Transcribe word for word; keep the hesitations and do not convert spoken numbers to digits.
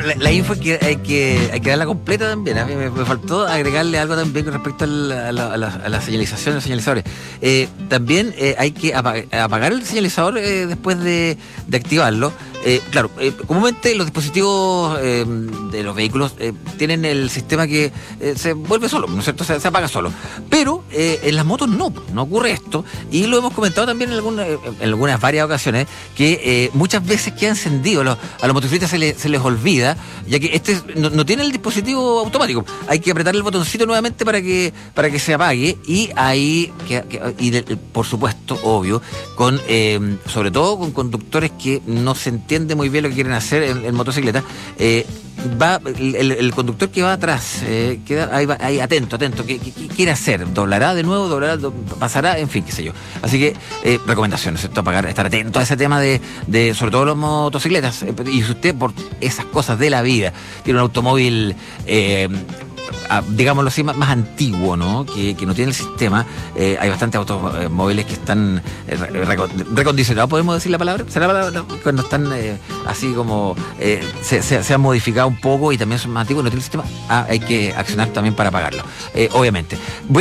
la, la info hay que, hay, que, hay que darla completa también. A mí me, me faltó agregarle algo también con respecto a la, a la, a la, a la señalización, los señalizadores. Eh, también eh, hay que apagar, apagar el señalizador eh, después de, de activarlo. Eh, claro, eh, comúnmente los dispositivos eh, de los vehículos eh, tienen el sistema que eh, se vuelve solo, ¿no es cierto? Se, se apaga solo. Pero eh, en las motos no, no ocurre esto. Y lo hemos comentado también en, alguna, en algunas varias ocasiones, que eh, muchas veces queda encendido. Los, a los motociclistas se, le, se les olvida, ya que este no, no tiene el dispositivo automático. Hay que apretar el botoncito nuevamente para que para que se apague. Y ahí, que, que, y de, por supuesto, obvio, con eh, sobre todo con conductores que no se entienden muy bien lo que quieren hacer en, en motocicleta, eh, va el, el conductor que va atrás, eh, queda ahí, va, ahí atento, atento, ¿qué, qué, qué quiere hacer? ¿Doblará de nuevo? ¿Doblará? Do, ¿Pasará? En fin, qué sé yo. Así que, eh, recomendaciones, ¿cierto? Apagar, estar atento a ese tema de, de sobre todo los motocicletas. Eh, y si usted, por esas cosas de la vida, tiene un automóvil, eh, a, digámoslo así, más, más antiguo, ¿no? Que, que no tiene el sistema. Eh, hay bastantes automóviles que están eh, recondicionados, ¿podemos decir la palabra? ¿Será la palabra? Cuando están eh, así como eh, se, se, se han modificado un poco y también son más antiguos, no tienen el sistema. Ah, hay que accionar también para pagarlo, eh, obviamente.